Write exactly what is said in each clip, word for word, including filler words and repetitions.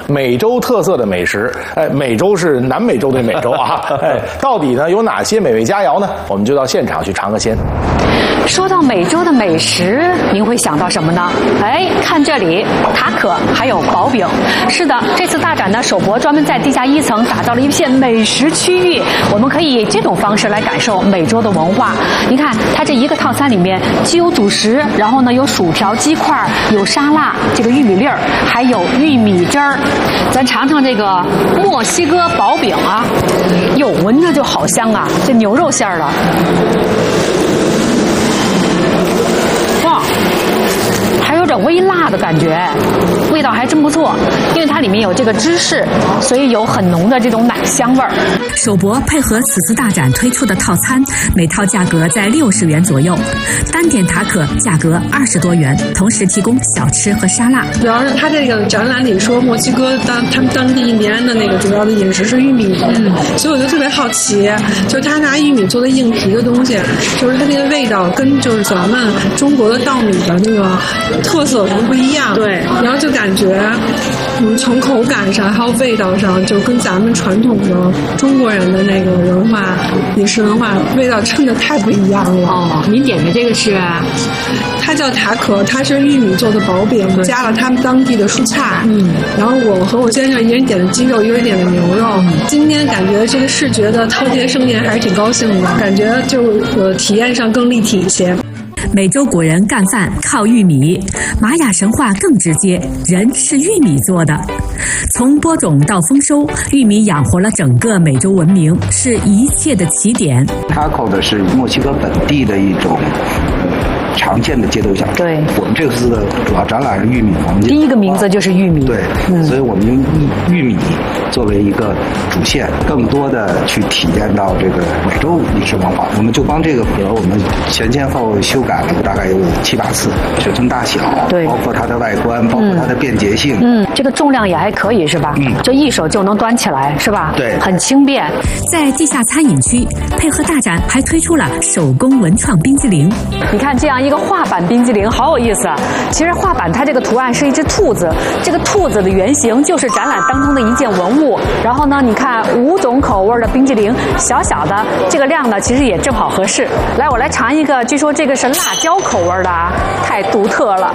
美洲特色的美食。哎，美洲是南美洲的美洲啊。哎，到底呢有哪些美味佳肴呢？我们就到现场去尝个鲜。 说到美洲的美食，您会想到什么呢？哎，看这里，塔可还有薄饼。是的，这次大展呢，首博专门在地下一层打造了一片美食区域，我们可以以这种方式来感受美洲的文化。你看，它这一个套餐里面既有主食，然后呢有薯条、鸡块，有沙拉，这个玉米粒儿，还有玉米汁儿。咱尝尝这个墨西哥薄饼啊，哟，闻着就好香啊，这牛肉馅儿的。哇，还有点微辣的感觉，味道还真不错。因为它里面有这个芝士，所以有很浓的这种奶香味儿。 首博配合此次大展推出的套餐，每套价格在六十元左右，单点塔可价格二十多元，同时提供小吃和沙拉。 主要是它这个展览里说墨西哥当他们当地印第安的那个主要的饮食是玉米，嗯，所以我就特别好奇，就是他拿玉米做的硬皮的东西，就是它那个味道跟就是咱们中国的稻米的那个特色不不一样，对，然后就感觉嗯从口感上还有味道上，就跟咱们传统的中国人的那个文化饮食文化味道真的太不一样了。 哦，您点的这个是？ 它叫塔可，它是玉米做的薄饼，加了他们当地的蔬菜。嗯，然后我和我先生一人点的鸡肉，一人点的牛肉。嗯、今天感觉这个视觉的饕餮盛宴还是挺高兴的，感觉就我体验上更立体一些。 美洲古人干饭靠玉米，玛雅神话更直接，人是玉米做的。从播种到丰收，玉米养活了整个美洲文明，是一切的起点。 Taco 的是墨西哥本地的一种常见的街头小吃。 对， 我们这次的主要展览是玉米黄金。 第一个名字就是玉米。 对，嗯、所以我们用玉玉米作为一个主线，更多的去体验到这个美洲饮食文化。我们就帮这个盒，我们前前后后修改了大概有七八次，尺寸大小，对，包括它的外观，包括它的便捷性。 嗯，这个重量也还可以是吧？嗯，就一手就能端起来是吧？ 对， 很轻便。 在地下餐饮区，配合大展还推出了手工文创冰激凌。 你看这样一个画板冰激凌好有意思啊！其实画板它这个图案是一只兔子，这个兔子的原型就是展览当中的一件文物。然后呢，你看五种口味的冰激凌，小小的，这个量呢其实也正好合适。来，我来尝一个，据说这个是辣椒口味的啊，太独特了。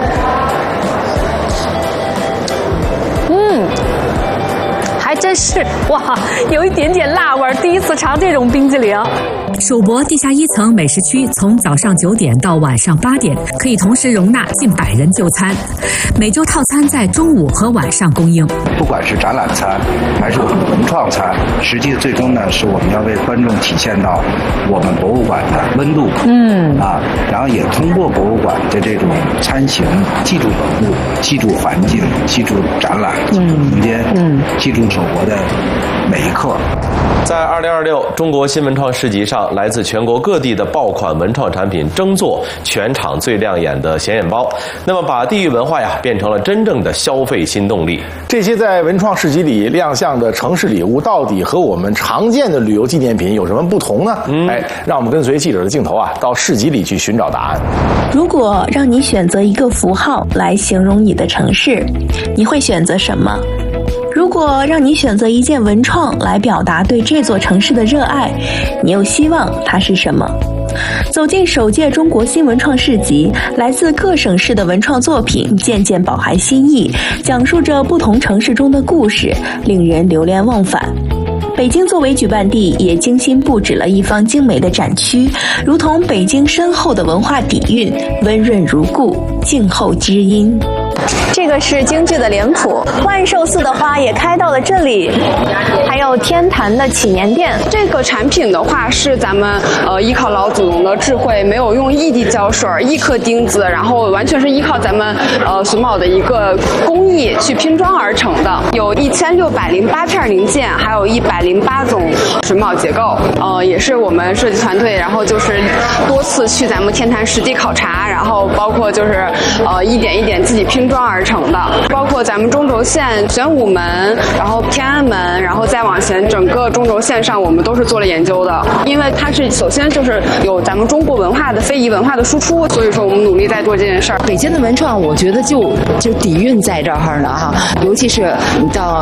嗯。还真是哇，有一点点辣味儿，第一次尝这种冰激凌。 首博地下一层美食区从早上九点到晚上八点，可以同时容纳近百人就餐。每周套餐在中午和晚上供应。 不管是展览餐还是我们文创餐，实际最终呢是我们要为观众体现到我们博物馆的温度，嗯啊，然后也通过博物馆的这种餐型，记住文物，记住环境，记住展览，记住空间，嗯，记住首博的每一刻。 在二零二六中国新文创市集上，来自全国各地的爆款文创产品争做全场最亮眼的显眼包，那么把地域文化呀变成了真正的消费新动力。 这些在文创市集里亮相的城市礼物，到底和我们常见的旅游纪念品有什么不同呢？嗯，哎，让我们跟随记者的镜头啊，到市集里去寻找答案。 如果让你选择一个符号来形容你的城市，你会选择什么？如果让你选择一件文创来表达对这座城市的热爱，你又希望它是什么？走进首届中国新文创市集，来自各省市的文创作品件件饱含新意，讲述着不同城市中的故事，令人流连忘返。北京作为举办地，也精心布置了一方精美的展区，如同北京深厚的文化底蕴，温润如故，静候知音。 这个是京剧的脸谱，万寿寺的花也开到了这里，还有天坛的祈年殿。 这个产品的话是咱们呃依靠老祖宗的智慧，没有用异地胶水、一颗钉子，然后完全是依靠咱们呃榫卯的一个工艺去拼装而成的。有一千六百零八片零件，还有一百零八种榫卯结构。呃，也是我们设计团队，然后就是多次去咱们天坛实地考察，然后包括就是呃一点一点自己拼装而成的，包括咱们中轴线玄武门，然后天安门，然后再往前整个中轴线上我们都是做了研究的，因为它是首先就是有咱们中国文化的非遗文化的输出，所以说我们努力在做这件事儿。 北京的文创我觉得就就底蕴在这儿呢哈，尤其是你到